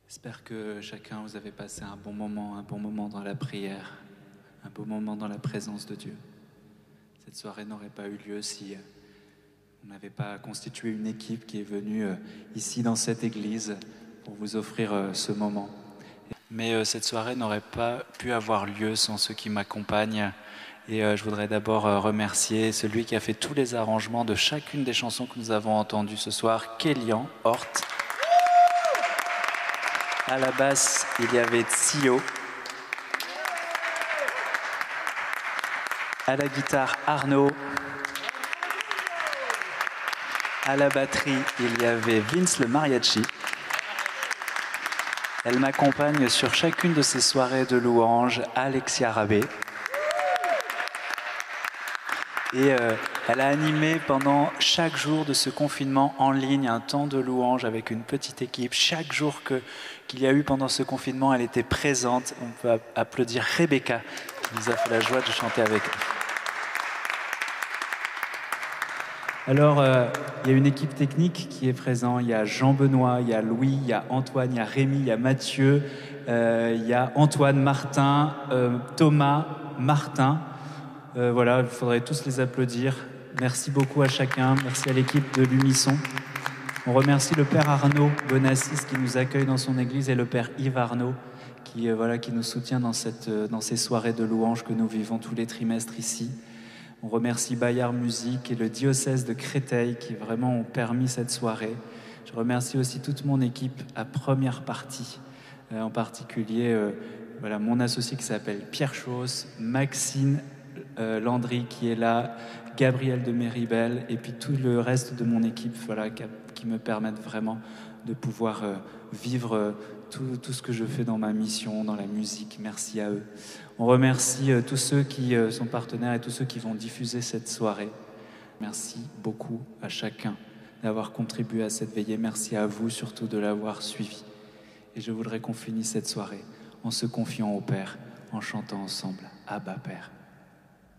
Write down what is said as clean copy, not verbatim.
J'espère que chacun, vous avez passé un bon moment dans la prière, un beau moment dans la présence de Dieu. Cette soirée n'aurait pas eu lieu si on n'avait pas constitué une équipe qui est venue ici dans cette église pour vous offrir ce moment. Mais cette soirée n'aurait pas pu avoir lieu sans ceux qui m'accompagnent. Et je voudrais d'abord remercier celui qui a fait tous les arrangements de chacune des chansons que nous avons entendues ce soir, Kélian Hort. À la basse, il y avait Tsio. À la guitare, Arnaud. À la batterie, il y avait Vince le mariachi. Elle m'accompagne sur chacune de ces soirées de louanges, Alexia Rabé. Et elle a animé pendant chaque jour de ce confinement en ligne un temps de louange avec une petite équipe. Chaque jour qu'il y a eu pendant ce confinement, elle était présente. On peut applaudir Rebecca qui nous a fait la joie de chanter avec nous. Alors, il y a une équipe technique qui est présente. Il y a Jean-Benoît, il y a Louis, il y a Antoine, il y a Rémi, il y a Mathieu, il y a Antoine, Martin, Thomas, Martin. Voilà, il faudrait tous les applaudir. Merci beaucoup à chacun. Merci à l'équipe de l'Unisson. On remercie le Père Arnaud Bonassis qui nous accueille dans son église et le Père Yves Arnaud qui nous soutient dans ces soirées de louanges que nous vivons tous les trimestres ici. On remercie Bayard Musique et le diocèse de Créteil qui vraiment ont permis cette soirée. Je remercie aussi toute mon équipe à première partie, en particulier mon associé qui s'appelle Pierre Chausse, Maxine Landry qui est là, Gabriel de Méribel et puis tout le reste de mon équipe qui me permettent vraiment de pouvoir vivre tout ce que je fais dans ma mission, dans la musique. Merci à eux. On remercie tous ceux qui sont partenaires et tous ceux qui vont diffuser cette soirée. Merci beaucoup à chacun d'avoir contribué à cette veillée. Merci à vous surtout de l'avoir suivi. Et je voudrais qu'on finisse cette soirée en se confiant au Père, en chantant ensemble « Abba Père ».